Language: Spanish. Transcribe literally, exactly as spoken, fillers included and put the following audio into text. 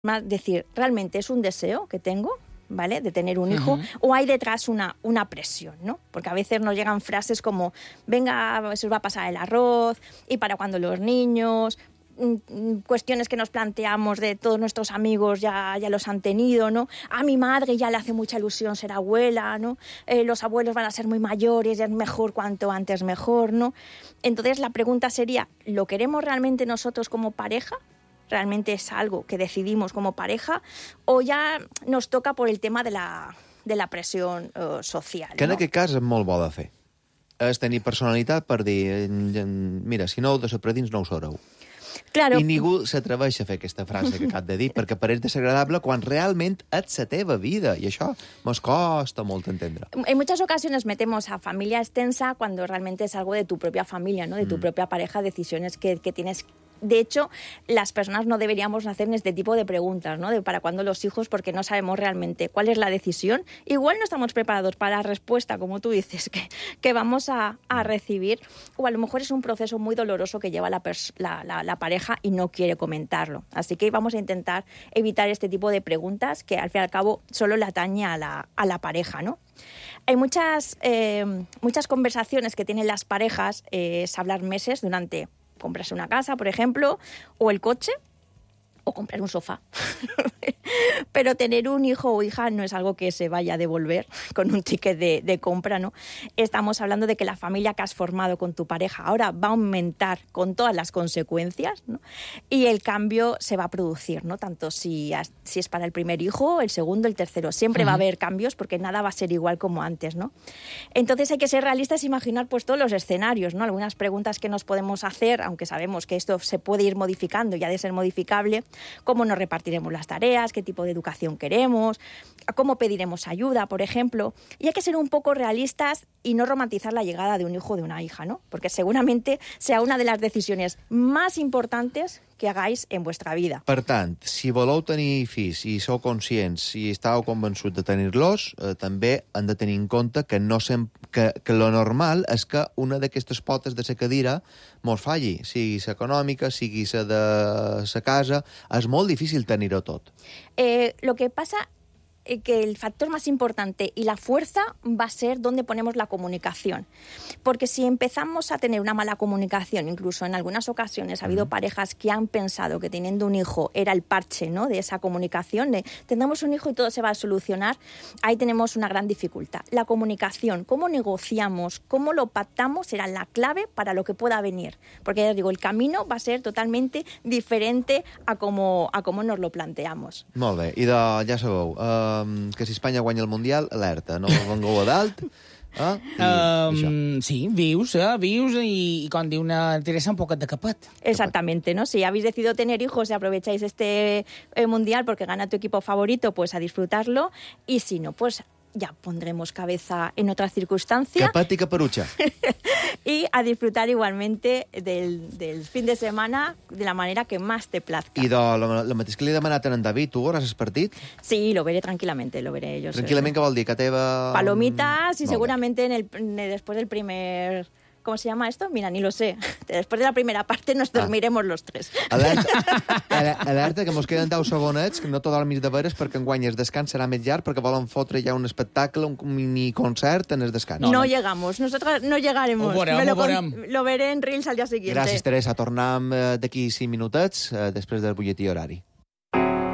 decir, ¿realmente es un deseo que tengo? ¿Vale? De tener un hijo, uh-huh. o hay detrás una, una presión, ¿no? Porque a veces nos llegan frases como, venga, se os va a pasar el arroz, y para cuando los niños, cuestiones que nos planteamos de todos nuestros amigos ya, ya los han tenido, ¿no? A mi madre ya le hace mucha ilusión ser abuela, ¿no? Eh, los abuelos van a ser muy mayores, ya es mejor cuanto antes mejor, ¿no? Entonces la pregunta sería, ¿lo queremos realmente nosotros como pareja? ¿Realmente es algo que decidimos como pareja? ¿O ya nos toca por el tema de la, de la pressió uh, social? Que en no? aquest cas és molt bo de fer. És tenir personalitat per dir, mira, si no heu de ser predins, no ho sereu. Claro. I ningú s'atreveix a fer aquesta frase que acabo de dir, perquè pareix desagradable quan realment és la teva vida, i això mos costa molt entendre. En muchas ocasiones metemos a familia extensa cuando realmente es algo de tu propia familia, ¿no? De tu mm. propia pareja, decisiones que, que tienes. De hecho, las personas no deberíamos hacer este tipo de preguntas, ¿no? De para cuándo los hijos, porque no sabemos realmente cuál es la decisión. Igual no estamos preparados para la respuesta, como tú dices, que, que vamos a, a recibir. O a lo mejor es un proceso muy doloroso que lleva la, la, la, la pareja y no quiere comentarlo. Así que vamos a intentar evitar este tipo de preguntas que, al fin y al cabo, solo le atañe a la, a la pareja, ¿no? Hay muchas, eh, muchas conversaciones que tienen las parejas, eh, es hablar meses durante... comprarse una casa, por ejemplo, o el coche, o comprar un sofá. Pero tener un hijo o hija no es algo que se vaya a devolver con un ticket de, de compra, ¿no? Estamos hablando de que la familia que has formado con tu pareja ahora va a aumentar con todas las consecuencias, ¿no? Y el cambio se va a producir, ¿no? Tanto si, si es para el primer hijo, el segundo, el tercero. Siempre uh-huh. va a haber cambios porque nada va a ser igual como antes, ¿no? Entonces hay que ser realistas y imaginar pues todos los escenarios, ¿no? Algunas preguntas que nos podemos hacer, aunque sabemos que esto se puede ir modificando y ha de ser modificable, cómo nos repartiremos las tareas, qué tipo de educación queremos, cómo pediremos ayuda, por ejemplo. Y hay que ser un poco realistas y no romantizar la llegada de un hijo o de una hija, ¿no? Porque seguramente sea una de las decisiones más importantes que hagáis en vuestra vida. Per tant, si voleu tenir fills i sou conscients i estàu convençuts de tenir-los, eh, també han de tenir en compte que, no sem que, que lo normal és que una d'aquestes potes de la cadira mos falli, sigui la econòmica, sigui la de la casa. És molt difícil tenir-ho tot. Eh, lo que pasa que el factor más importante y la fuerza va a ser donde ponemos la comunicación. Porque si empezamos a tener una mala comunicación, incluso en algunas ocasiones ha habido uh-huh. parejas que han pensado que teniendo un hijo era el parche, ¿no? De esa comunicación, de tendremos un hijo y todo se va a solucionar, ahí tenemos una gran dificultad. La comunicación, cómo negociamos, cómo lo pactamos, será la clave para lo que pueda venir. Porque ya os digo, el camino va a ser totalmente diferente a cómo, a cómo nos lo planteamos. Molt bé, i de, ja sabeu, uh, que si Espanya guanya el Mundial, alerta, no vengueu a dalt. Eh? I, um, sí, vius, eh? vius y, y con una Teresa un poco de capot. Exactamente, ¿no? Si habéis decidido tener hijos y aprovecháis este eh, Mundial porque gana tu equipo favorito, pues a disfrutarlo. Y si no, pues ya pondremos cabeza en otra circunstancia. Capet i caperucha. Y a disfrutar igualmente del, del fin de semana de la manera que más te plazca. I de lo, lo mateix que li he demanat a en David, tu veuràs el partit? Sí, lo veré tranquilamente, lo veré yo. Tranquil·lament, què vol dir? Que teva... Palomitas y seguramente en el, después del primer... ¿Cómo se llama esto? Mira, ni lo sé. Después de la primera parte nos dormiremos ah. los tres. Alerta, alerta, que mos queden deu segonets, que no t'ho dormis de veres perquè enguany el descans serà més llarg perquè volen fotre ja un espectacle, un mini concert en el descans. No, no, no. llegamos, nosotros no llegaremos. Ho veurem, lo, ho veurem. Lo veré en Reels al día siguiente. Gràcies, Teresa. Tornem d'aquí cinc minutets, després del butlletí horari.